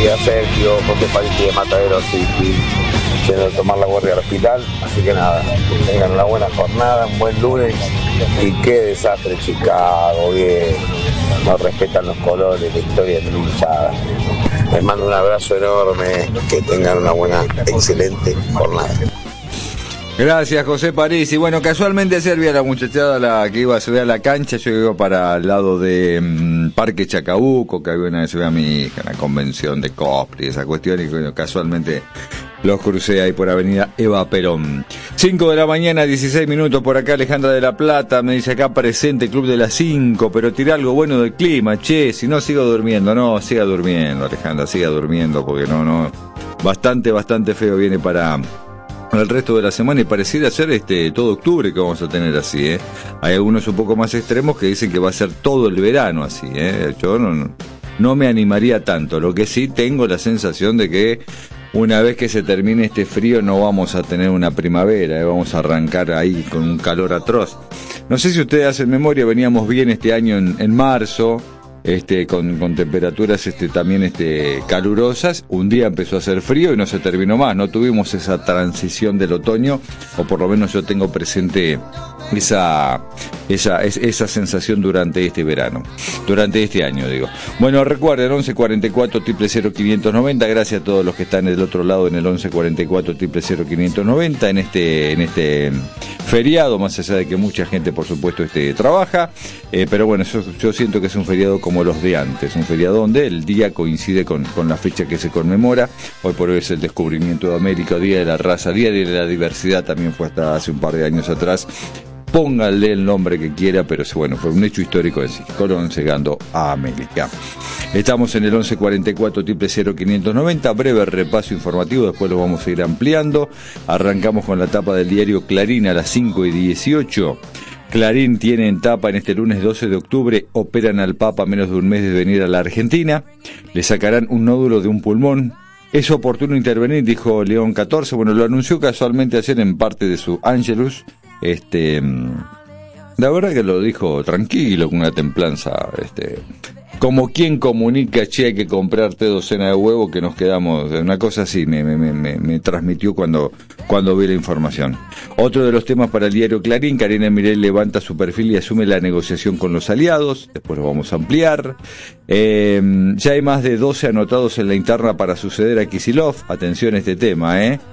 a Sergio, José Parisi de Matadero City, yendo a tomar la guardia al hospital. Así que nada, tengan una buena jornada, un buen lunes. Y qué desastre Chicago, bien, no respetan los colores, la historia de la hinchada. Les mando un abrazo enorme, que tengan una buena, excelente jornada. Gracias, José Parisi. Bueno, casualmente ayer vi a la muchachada que iba a subir a la cancha. Yo iba para el lado de Parque Chacabuco, que había una vez subí a mi hija, una convención de cosplay, esa cuestión, y bueno, casualmente los crucé ahí por Avenida Eva Perón. 5 de la mañana, 16 minutos por acá. Alejandra de la Plata me dice acá presente Club de las 5, pero tira algo bueno del clima, che, si no sigo durmiendo. No, siga durmiendo, Alejandra, siga durmiendo, porque no, bastante feo viene para el resto de la semana, y pareciera ser todo octubre que vamos a tener así, ¿eh? Hay algunos un poco más extremos que dicen que va a ser todo el verano así, ¿eh? Yo no me animaría tanto. Lo que sí tengo la sensación de que una vez que se termine este frío no vamos a tener una primavera, vamos a arrancar ahí con un calor atroz. No sé si ustedes hacen memoria, veníamos bien este año en marzo, con temperaturas también calurosas. Un día empezó a hacer frío y no se terminó más. No tuvimos esa transición del otoño, o por lo menos yo tengo presente esa sensación durante este verano, durante este año, digo. Bueno, recuerden, 1144 000 590. Gracias a todos los que están del otro lado en el 1144 000 590 en este feriado, más allá de que mucha gente, por supuesto, trabaja, pero bueno, yo siento que es un feriado como los de antes, un feriado donde el día coincide con la fecha que se conmemora. Hoy por hoy es el descubrimiento de América, Día de la Raza, Día de la Diversidad, también fue hasta hace un par de años atrás. Póngale el nombre que quiera, pero bueno, fue un hecho histórico en sí. Colón llegando a América. Estamos en el 1144 000 590. Breve repaso informativo, después lo vamos a ir ampliando. Arrancamos con la tapa del diario Clarín a las 5:18. Clarín tiene en tapa en este lunes 12 de octubre: operan al Papa a menos de un mes de venir a la Argentina. Le sacarán un nódulo de un pulmón. Es oportuno intervenir, dijo León XIV. Bueno, lo anunció casualmente ayer en parte de su Angelus. La verdad que lo dijo tranquilo, con una templanza, como quien comunica, che, hay que comprarte docena de huevos que nos quedamos, una cosa así me transmitió cuando vi la información. Otro de los temas para el diario Clarín: Karina Milei levanta su perfil y asume la negociación con los aliados. Después lo vamos a ampliar. Ya hay más de 12 anotados en la interna para suceder a Kicillof. Atención a este tema,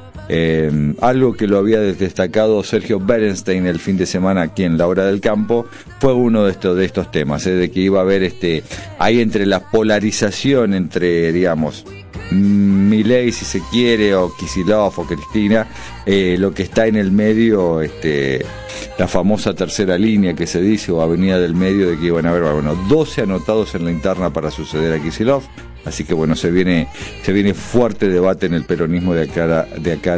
algo que lo había destacado Sergio Berenstein el fin de semana aquí en La Hora del Campo, fue uno de estos temas, de que iba a haber ahí entre la polarización entre, digamos, Milei, si se quiere, o Kicillof o Cristina, lo que está en el medio, la famosa tercera línea que se dice, o avenida del medio, de que iban a haber 12 anotados en la interna para suceder a Kicillof. Así que bueno, se viene fuerte debate en el peronismo de cara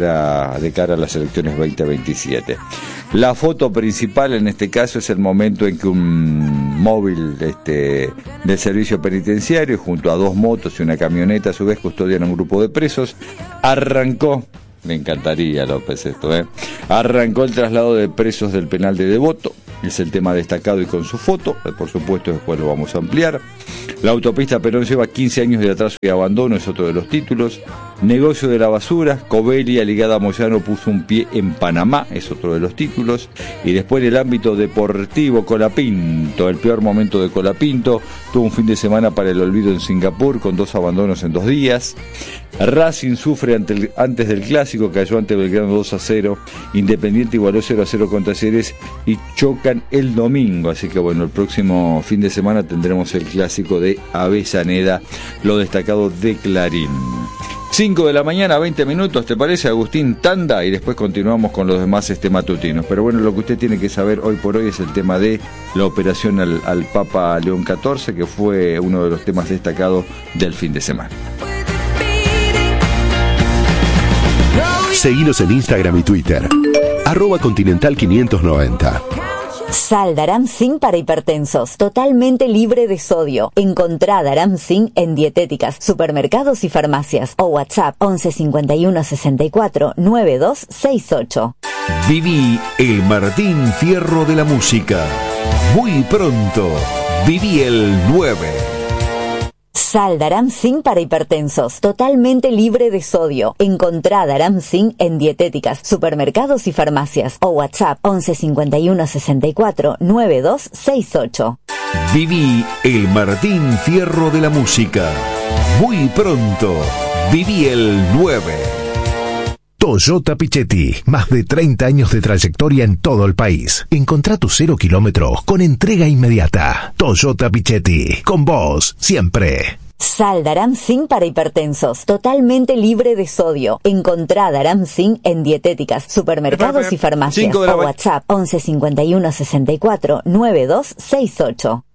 a las elecciones 2027. La foto principal en este caso es el momento en que un móvil del servicio penitenciario, junto a 2 motos y una camioneta, a su vez custodian a un grupo de presos. Arrancó, me encantaría, López, arrancó el traslado de presos del penal de Devoto. Es el tema destacado y con su foto, por supuesto después lo vamos a ampliar. La autopista Perón lleva 15 años de atraso y abandono, es otro de los títulos. Negocio de la basura, Covelia ligada a Moyano puso un pie en Panamá, es otro de los títulos. Y después en el ámbito deportivo, Colapinto, el peor momento de Colapinto, tuvo un fin de semana para el olvido en Singapur con 2 abandonos en 2 días. Racing sufre antes del clásico, cayó ante Belgrano 2-0, Independiente igualó 0-0 contra Talleres y chocan el domingo, así que bueno, el próximo fin de semana tendremos el clásico de Avellaneda, lo destacado de Clarín. 5 de la mañana, 20 minutos, ¿te parece, Agustín? Tanda, y después continuamos con los demás matutinos. Pero bueno, lo que usted tiene que saber hoy por hoy es el tema de la operación al Papa León XIV, que fue uno de los temas destacados del fin de semana. Seguinos en Instagram y Twitter, @Continental590. Sal Daramsin para hipertensos, totalmente libre de sodio. Encontrá Daramsin en dietéticas, supermercados y farmacias. O WhatsApp 11 51 64 9268. Viví el Martín Fierro de la música. Muy pronto, viví el 9. Sal Daram Zinc para hipertensos, totalmente libre de sodio. Encontrá Daram Zinc en dietéticas, supermercados y farmacias. O WhatsApp 11 51 64 92 68. Viví el Martín Fierro de la música. Muy pronto, viví el 9. Toyota Pichetti, más de 30 años de trayectoria en todo el país. Encontrá tu 0 kilómetros con entrega inmediata. Toyota Pichetti, con vos siempre. Sal Daram Zinc para hipertensos, totalmente libre de sodio. Encontrá Daram Zinc en dietéticas, supermercados y farmacias. O WhatsApp 11 51 64 92 68.